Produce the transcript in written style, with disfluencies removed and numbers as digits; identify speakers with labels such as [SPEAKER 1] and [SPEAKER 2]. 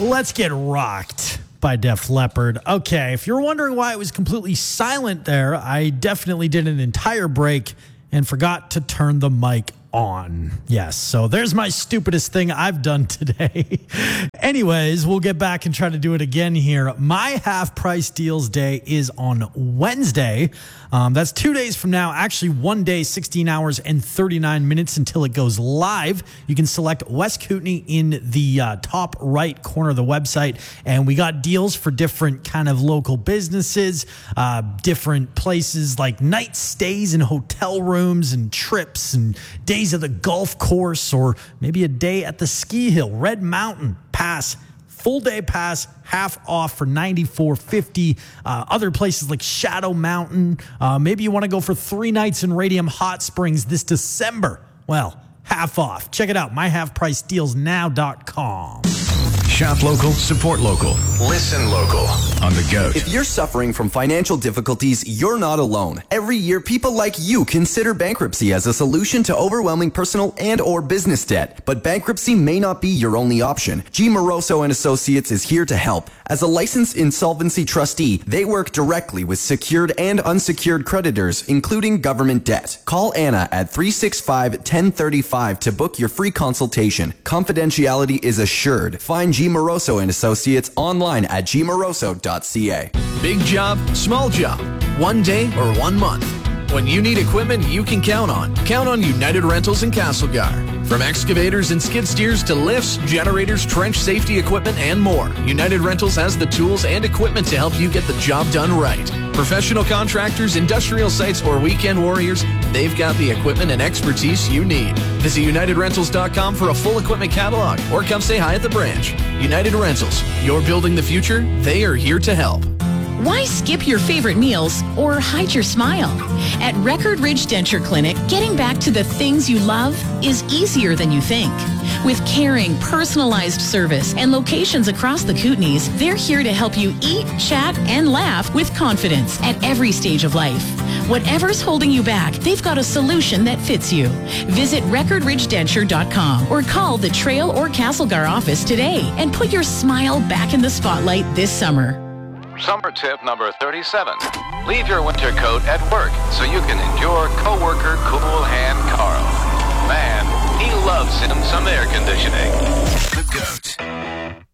[SPEAKER 1] Let's Get Rocked by Def Leppard. Okay, if you're wondering why it was completely silent there, I definitely did an entire break and forgot to turn the mic on. Yes, so there's my stupidest thing I've done today. Anyways, we'll get back and try to do it again here. My half price deals day is on Wednesday. That's 2 days from now. Actually, 1 day, 16 hours and 39 minutes until it goes live. You can select West Kootenai in the top right corner of the website. And we got deals for different kind of local businesses, different places like night stays in hotel rooms and trips and days of the golf course, or maybe a day at the ski hill. Red Mountain Pass, full day pass, half off for $94.50. Other places like Shadow Mountain. Maybe you want to go for 3 nights in Radium Hot Springs this December. Well, half off. Check it out, myhalfpricedealsnow.com.
[SPEAKER 2] Shop local, support local, listen local on The Goat.
[SPEAKER 3] If you're suffering from financial difficulties, you're not alone. Every year, people like you consider bankruptcy as a solution to overwhelming personal and or business debt. But bankruptcy may not be your only option. G. Moroso and Associates is here to help. As a licensed insolvency trustee, they work directly with secured and unsecured creditors, including government debt. Call Anna at 365-1035 to book your free consultation. Confidentiality is assured. Find G. Moroso and Associates online at gmoroso.ca.
[SPEAKER 4] Big job, small job, 1 day or 1 month. When you need equipment you can count on United Rentals in Castlegar. From excavators and skid steers to lifts, generators, trench safety equipment, and more, United Rentals has the tools and equipment to help you get the job done right. Professional contractors, industrial sites, or weekend warriors, they've got the equipment and expertise you need. Visit UnitedRentals.com for a full equipment catalog, or come say hi at the branch. United Rentals, you're building the future, they are here to help.
[SPEAKER 5] Why skip your favorite meals or hide your smile? At Record Ridge Denture Clinic, getting back to the things you love is easier than you think. With caring, personalized service and locations across the Kootenays, they're here to help you eat, chat, and laugh with confidence at every stage of life. Whatever's holding you back, they've got a solution that fits you. Visit recordridgedenture.com or call the Trail or Castlegar office today and put your smile back in the spotlight this summer.
[SPEAKER 6] Summer tip number 37. Leave your winter coat at work so you can endure coworker Cool Hand Carl. Man, he loves him some air conditioning.
[SPEAKER 2] The Goat.